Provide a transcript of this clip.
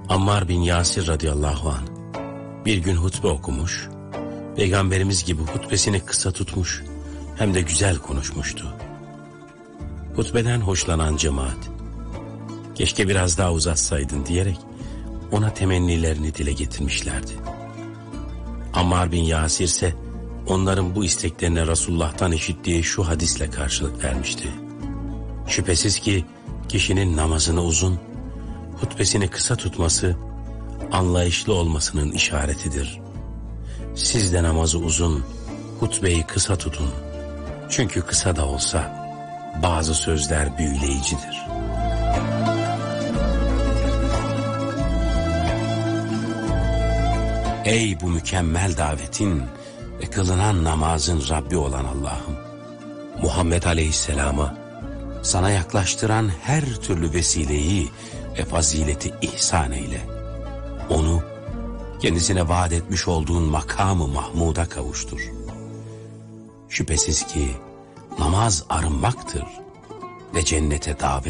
Ammar bin Yasir radıyallahu anh bir gün hutbe okumuş, Peygamberimiz gibi hutbesini kısa tutmuş, hem de güzel konuşmuştu. Hutbeden hoşlanan cemaat, keşke biraz daha uzatsaydın diyerek ona temennilerini dile getirmişlerdi. Ammar bin Yasir ise onların bu isteklerine Resulullah'tan işittiği şu hadisle karşılık vermişti. Şüphesiz ki kişinin namazını uzun, hutbesini kısa tutması, anlayışlı olmasının işaretidir. Siz de namazı uzun, hutbeyi kısa tutun. Çünkü kısa da olsa bazı sözler büyüleyicidir. Ey bu mükemmel davetin ve kılınan namazın Rabbi olan Allah'ım! Muhammed Aleyhisselam'a sana yaklaştıran her türlü vesileyi ve fazileti ihsan eyle. Onu kendisine vaat etmiş olduğun makamı Mahmud'a kavuştur. Şüphesiz ki namaz arınmaktır ve cennete davet